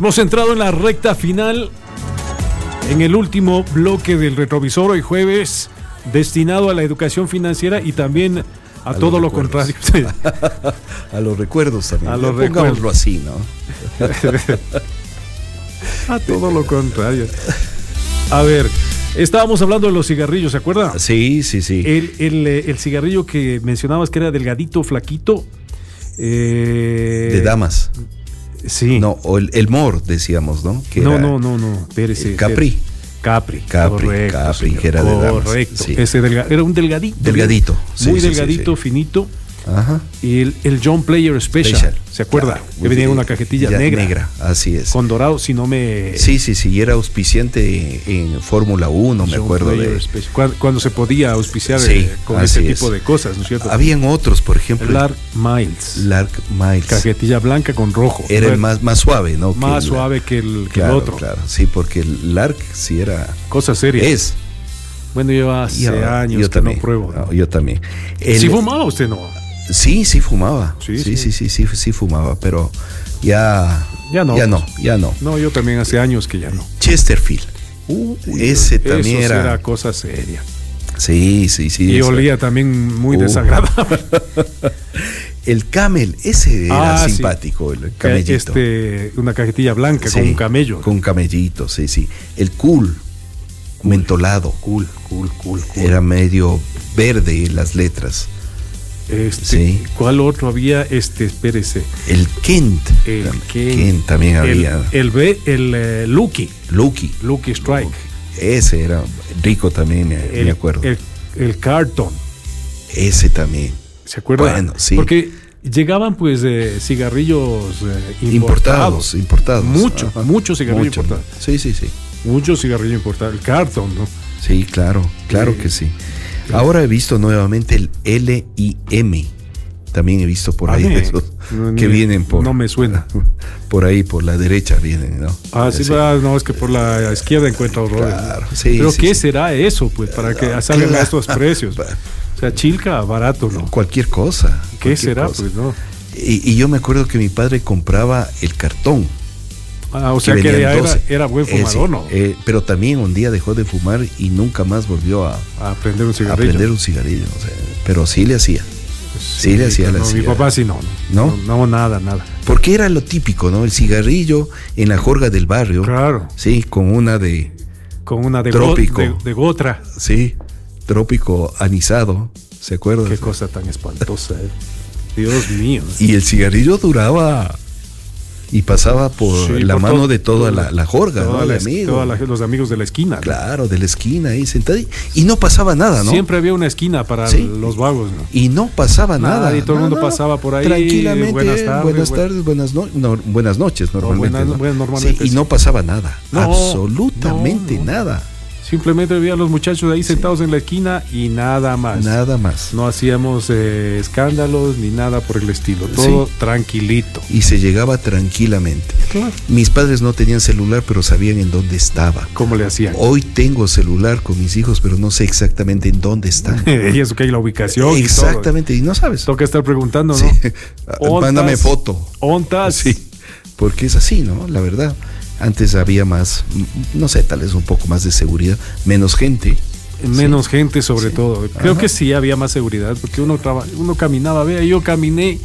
Hemos entrado en la recta final, en el último bloque del retrovisor hoy jueves, destinado a la educación financiera y también a todo lo contrario. A los recuerdos también. A los Pongámoslo así, ¿no? A todo lo contrario. A ver, estábamos hablando de los cigarrillos, ¿se acuerda? Sí. El cigarrillo que mencionabas que era delgadito, flaquito. De damas. Sí. No, o el Mor, decíamos, ¿no? Que no. Espérese, Capri. Capri, Que era de damas. Correcto. Sí. Ese era un delgadito. Delgadito. Muy delgadito, finito. Ajá. Y el John Player Special. ¿Se acuerda? Claro. Que venía en una cajetilla negra. Así es. Con dorado, si no me... Sí. Y era auspiciante en Fórmula 1, me acuerdo de... Cuando se podía auspiciar con ese tipo de cosas, ¿no es cierto? Habían otros, por ejemplo... Lark Miles. Cajetilla blanca con rojo. Era el más suave, ¿no? Más suave que el otro. Claro, sí, porque el Lark sí era... Cosa seria. Es. Bueno, yo hace años yo que también, no pruebo. No, yo también. ¿Sí fumaba usted, no? Sí, fumaba. Sí, fumaba, pero ya no. No, yo también hace años que ya no. Chesterfield. Ese también era cosa seria. Sí. Y olía también muy desagradable. El Camel, ese era simpático, el camellito. Una cajetilla blanca con un camello. Con un camellito, sí. El Cool. Mentolado. Cool. Era medio verde las letras. Sí. ¿Cuál otro había? Espérese. El Kent. Kent también había. El Lucky Strike. Ese era rico también, me acuerdo. El Carton. Ese también. ¿Se acuerda? Bueno, sí. Porque llegaban pues cigarrillos importados. Muchos cigarrillos importados. Sí. Muchos cigarrillos importados. El Carton, ¿no? Sí, claro que sí. Ahora he visto nuevamente el L&M. También he visto por ahí esos que vienen por... No me suena. Por ahí, por la derecha vienen, ¿no? No, es que por la izquierda encuentro horrores. Claro, sí. Pero ¿qué será eso, pues, para que salgan a estos precios? O sea, chilca, barato, ¿no? Cualquier cosa. ¿Qué será, pues, no? Y yo me acuerdo que mi padre compraba el cartón. O sea que era buen fumador, ¿no? Pero también un día dejó de fumar y nunca más volvió a prender un cigarrillo. O sea, pero sí le hacía. Sí le hacía. Mi papá sí no, nada. Porque era lo típico, ¿no? El cigarrillo en la jorga del barrio. Claro. Sí, con una de trópico. De gotra. Sí, trópico anisado. ¿Se acuerdan? Qué cosa tan espantosa, Dios mío. Y el cigarrillo duraba... Y pasaba por la mano de toda la jorga, ¿no? Todos los amigos de la esquina. Claro, de la esquina ahí sentado. Y no pasaba nada, ¿no? Siempre había una esquina para los vagos, ¿no? Y no pasaba nada. Y todo el mundo pasaba por ahí. Tranquilamente. Buenas noches, normalmente. Normalmente. Y no pasaba nada. Absolutamente nada. Simplemente veía a los muchachos ahí sentados en la esquina y nada más. No hacíamos escándalos ni nada por el estilo. Todo tranquilito. Y se llegaba tranquilamente. Claro. Mis padres no tenían celular, pero sabían en dónde estaba. ¿Cómo le hacían? Hoy tengo celular con mis hijos, pero no sé exactamente en dónde están. Y eso que hay la ubicación. Exactamente, y no sabes. Toca estar preguntando, ¿no? Sí. Mándame foto. ¿Ontas? Sí, porque es así, ¿no? La verdad. Antes había más, no sé, tal vez un poco más de seguridad, menos gente. Menos gente sobre todo. Creo que sí había más seguridad, porque uno caminaba. Vea, yo caminé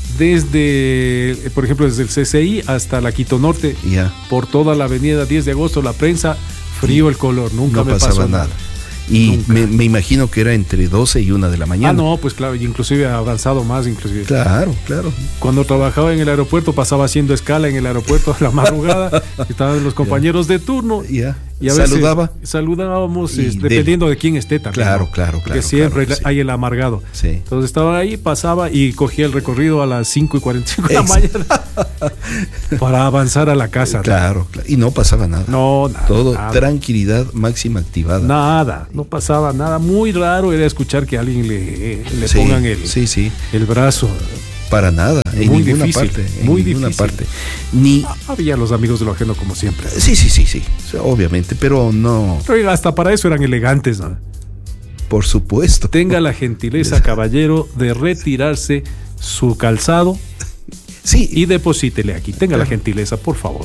por ejemplo, desde el CCI hasta la Quito Norte, por toda la avenida 10 de agosto, la prensa, frío el color, nunca me pasaba nada. Y me imagino que era entre 12 y 1 de la mañana. No, pues claro, inclusive avanzado más, inclusive. Claro. Cuando trabajaba en el aeropuerto, pasaba haciendo escala en el aeropuerto a la madrugada, estaban los compañeros de turno. Y a veces saludábamos dependiendo de quién esté también. Claro. Porque siempre hay el amargado. Sí. Entonces estaba ahí, pasaba y cogía el recorrido a las 5:45 de la mañana para avanzar a la casa. Claro. Y no pasaba nada. No, nada. Todo nada. Tranquilidad máxima activada. Nada, no pasaba nada. Muy raro era escuchar que a alguien le pongan el brazo. Para nada, en muy ninguna difícil, parte. Muy en ninguna difícil. parte. Había los amigos de lo ajeno como siempre. Sí, obviamente, pero no. Pero hasta para eso eran elegantes, ¿no? Por supuesto. Tenga la gentileza, caballero, de retirarse su calzado Sí. Y deposítele aquí. Tenga la gentileza, por favor.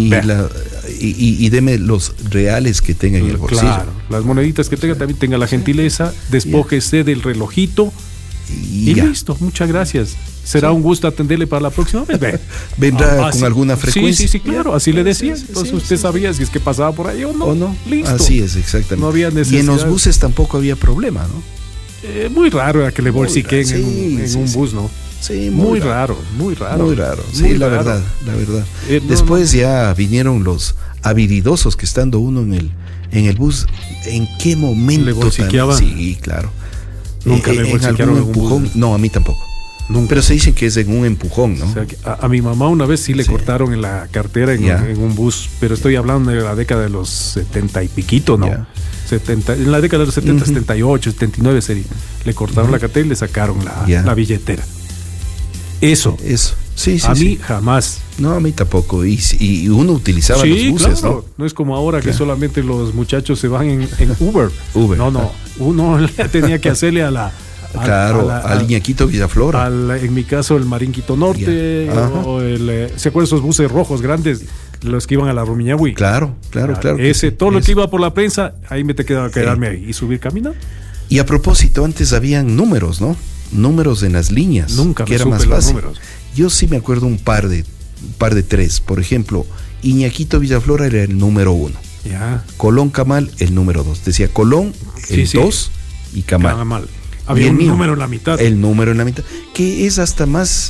Y deme los reales que tenga en el bolsillo. Claro, las moneditas que tenga también, tenga la gentileza, despójese del relojito y listo. Muchas gracias. Será un gusto atenderle para la próxima vez. ¿Vendrá con alguna frecuencia? Sí, claro, así le decía. Entonces usted sabía si es que pasaba por ahí o no. Listo. Así es, exactamente. No había necesidad. Y en los buses tampoco había problema, ¿no? Muy raro era que le bolsiquen en un bus, ¿no? Sí, muy raro. Sí, la verdad. Después ya vinieron los habilidosos que estando uno en el bus, ¿en qué momento? ¿Le bolsiqueaban? Sí, claro. Nunca le bolsiquearon en un empujón. No, a mí tampoco. Nunca. Pero se dicen que es en un empujón, ¿no? O sea, a mi mamá una vez sí le cortaron en la cartera en un bus, pero estoy hablando de la década de los 70 y piquito, ¿no? 70, en la década de los 70, 78, 79 sería. Le cortaron la cartera y le sacaron la billetera. Eso. Sí, a mí jamás. No, a mí tampoco. Y uno utilizaba los buses, claro. ¿No? Es como ahora que solamente los muchachos se van en Uber. No. Uno tenía que hacerle a la... al Iñaquito Villaflora. En mi caso, el Marín Quito Norte. ¿Se acuerdan esos buses rojos grandes? Los que iban a la Rumiñahui. Claro. Todo lo que iba por la prensa, ahí me te quedaba quedarme ahí y subir camino. Y a propósito, antes habían números, ¿no? Números en las líneas. Nunca que era más fácil. Yo sí me acuerdo un par de tres. Por ejemplo, Iñaquito Villaflora era el número 1. Colón Camal, el número 2. Decía Colón, el 2 y Camal. Había un número en la mitad. El número en la mitad. Que es hasta más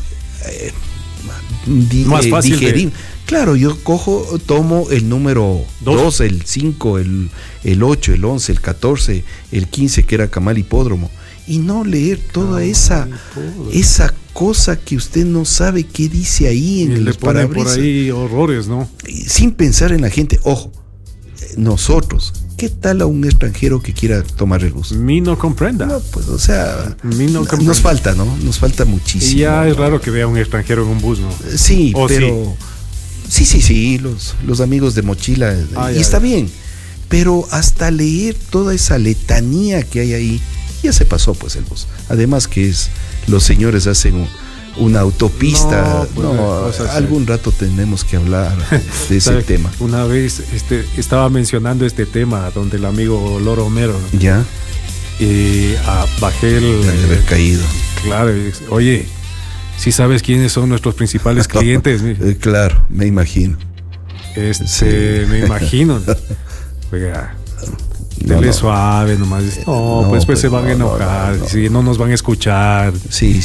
fácil digerible. Claro, yo tomo el número 2, el 5, el 8, el 11, el 14, el 15, que era Camal Hipódromo. Y no leer toda esa cosa que usted no sabe qué dice ahí en el parabrisas. Por ahí horrores, ¿no? Sin pensar en la gente. Ojo, nosotros, ¿qué tal a un extranjero que quiera tomar el bus? Mi no comprenda. No, pues, o sea, nos falta, ¿no? Nos falta muchísimo. Y ya es raro que vea un extranjero en un bus, ¿no? Sí, pero... Sí, los amigos de mochila. Y está bien. Pero hasta leer toda esa letanía que hay ahí, ya se pasó pues el bus. Además que los señores hacen una autopista. Algún rato tenemos que hablar de ese tema. Una vez estaba mencionando este tema donde el amigo Loro Homero. Ya. Bajé de haber caído. Claro, oye, ¿sí sabes quiénes son nuestros principales clientes? Claro, me imagino. Me imagino. Oiga, dele suave nomás. Pues se van a enojar, no nos van a escuchar. Sí.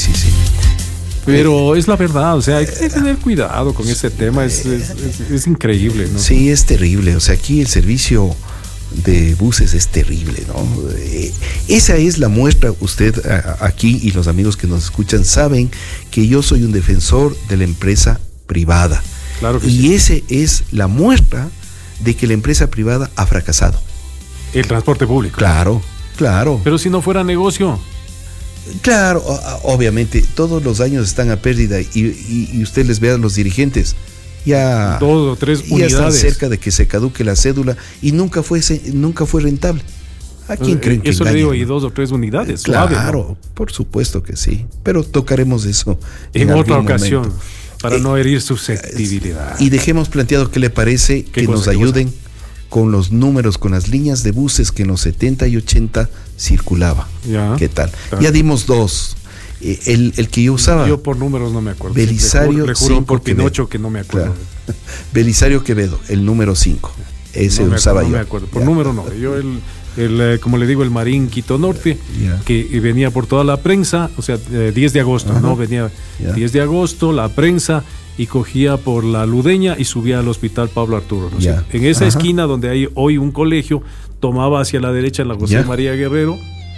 Pero es la verdad, o sea, hay que tener cuidado con ese tema, es increíble, ¿no? Sí, es terrible, o sea, aquí el servicio de buses es terrible, ¿no? Esa es la muestra. Usted aquí y los amigos que nos escuchan saben que yo soy un defensor de la empresa privada. Claro que y esa es la muestra de que la empresa privada ha fracasado. El transporte público. Claro. Pero si no fuera negocio. Claro, obviamente, todos los años están a pérdida y usted les ve a los dirigentes. Ya 2 o 3 unidades. Están cerca de que se caduque la cédula y nunca fue rentable. ¿A quién creen que eso engañan? Le digo, y 2 o 3 unidades. Claro, suave, ¿no? Por supuesto que sí. Pero tocaremos eso en otra ocasión, para no herir susceptibilidad. Y dejemos planteado qué le parece que nos ayuden con los números, con las líneas de buses que en los 70 y 80 circulaba. ¿Qué tal? Ya dimos 2. El que yo usaba. Yo por números no me acuerdo. Belisario. Le juro por Pinocho que no me acuerdo. Claro. Belisario Quevedo, el número 5. Ese usaba yo. No me acuerdo. Por número no. Yo como le digo, el Marín Quito Norte, que venía por toda la prensa, o sea, 10 de agosto, ¿no? Venía 10 de agosto, la prensa, y cogía por la Ludeña y subía al Hospital Pablo Arturo, ¿no? En esa esquina donde hay hoy un colegio, tomaba hacia la derecha en la José María Guerrero,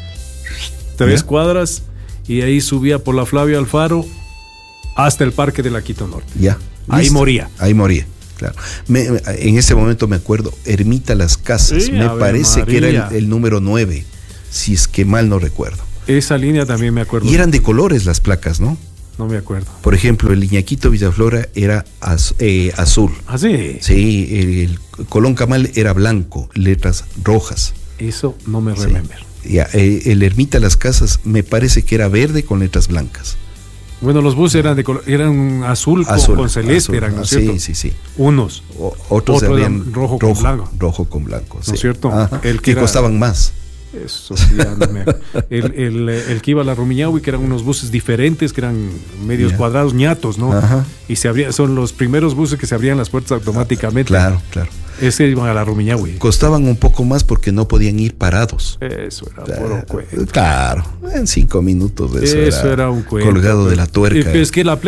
3 cuadras, y ahí subía por la Flavio Alfaro hasta el Parque de la Quito Norte. Ahí moría. Claro. En ese momento me acuerdo, Ermita Las Casas, me parece que era el número 9, si es que mal no recuerdo. Esa línea también me acuerdo. Y eran de colores las placas, ¿no? No me acuerdo. Por ejemplo, el Iñaquito Villaflora era azul. ¿Ah, sí? Sí, el Colón Camal era blanco, letras rojas. Eso no me remember. El Ermita Las Casas me parece que era verde con letras blancas. Bueno, los buses eran azul con celeste, eran, ¿no es cierto? Sí. Unos. Otros eran rojo con blanco. Rojo con blanco, sí. ¿No es cierto? El que costaban más. Eso, ya no me... el que iba a la Rumiñahui, que eran unos buses diferentes, que eran medios cuadrados, ñatos, ¿no? Y son los primeros buses que se abrían las puertas automáticamente. Claro. Ese iban a la Rumiñahui. Costaban un poco más porque no podían ir parados. Eso era puro cuento. Claro, en 5 minutos eso era un cuento. Colgado de la tuerca. Es que no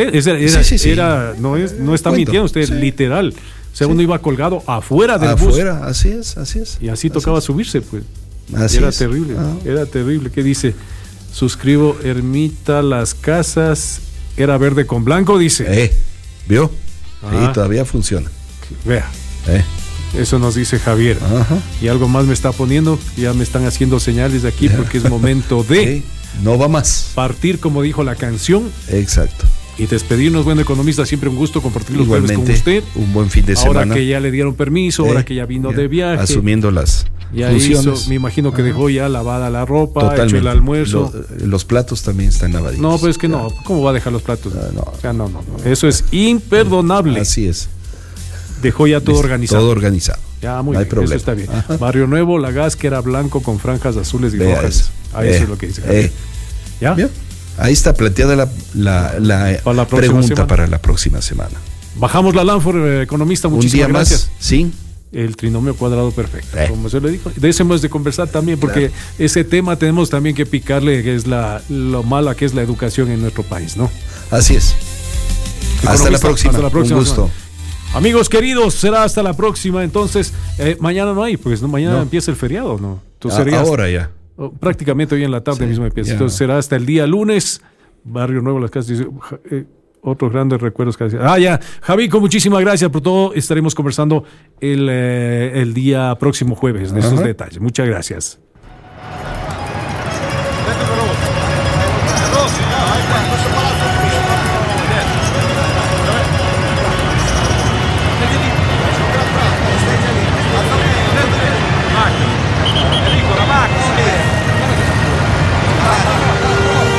está mintiendo usted, literal. O sea, uno iba colgado afuera del bus. Afuera, así es. Y así tocaba subirse, pues. Era terrible. ¿Qué dice? Suscribo Ermita Las Casas, era verde con blanco, dice. ¿Vio? Sí, todavía funciona. Vea. Eso nos dice Javier. Y algo más me está poniendo, ya me están haciendo señales de aquí porque es momento de no va más. Partir, como dijo la canción. Exacto. Y despedirnos, buen economista, siempre un gusto compartir los jueves con usted. Un buen fin de semana. Ahora que ya le dieron permiso, ahora que ya vino de viaje. Asumiendo las funciones. Me imagino que dejó ya lavada la ropa, hecho el almuerzo. Los platos también están lavaditos. No, pues es que no. ¿Cómo va a dejar los platos? No. Eso es imperdonable. Así es. Dejó ya todo organizado. Todo organizado. Ya, muy bien. Eso está bien. Barrio Nuevo, La Gas, que era blanco con franjas azules y rojas. Eso es lo que dice. ¿Ya? Bien. Ahí está planteada la pregunta para la próxima semana. Bajamos la Lanford, economista, muchísimas gracias. Sí. El trinomio cuadrado perfecto, como se le dijo. De eso hemos de conversar también, porque ese tema tenemos también que picarle, que es lo mala que es la educación en nuestro país, ¿no? Así es. Hasta la próxima. Un gusto. Amigos queridos, será hasta la próxima. Entonces, mañana no hay, pues mañana empieza el feriado, ¿no? Entonces, ahora ya. Prácticamente hoy en la tarde mismo empieza. Entonces será hasta el día lunes. Barrio Nuevo, Las Casas. Otros grandes recuerdos que ya. Javico, muchísimas gracias por todo. Estaremos conversando el día próximo jueves de esos detalles. Muchas gracias.